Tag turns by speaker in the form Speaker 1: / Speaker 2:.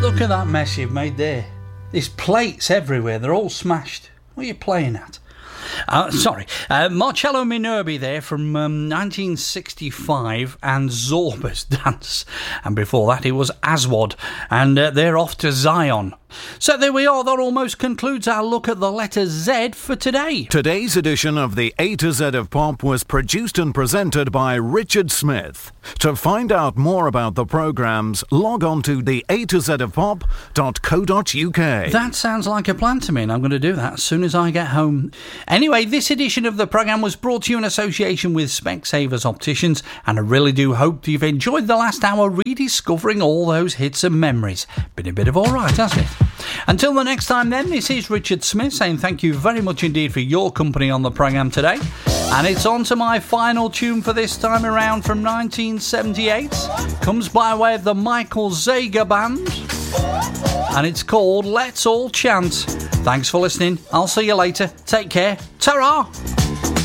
Speaker 1: Look at that mess you've made there. There's plates everywhere. They're all smashed. What are you playing at? Marcello Minerbi there from 1965 and Zorba's Dance. And before that it was Aswad. And they're off to Zion. So there we are. That almost concludes our look at the letter Z for today.
Speaker 2: Today's edition of the A to Z of Pop was produced and presented by Richard Smith. To find out more about the programmes, log on to the atozofpop.co.uk.
Speaker 1: That sounds like a plan to me, and I'm going to do that as soon as I get home. Anyway, this edition of the programme was brought to you in association with Specsavers Opticians, and I really do hope you've enjoyed the last hour rediscovering all those hits and memories. Been a bit of alright, hasn't it? Until the next time then, this is Richard Smith saying thank you very much indeed for your company on the programme today. And it's on to my final tune for this time around from 1978. Comes by way of the Michael Zager Band. And it's called Let's All Chant. Thanks for listening. I'll see you later. Take care. Ta-ra!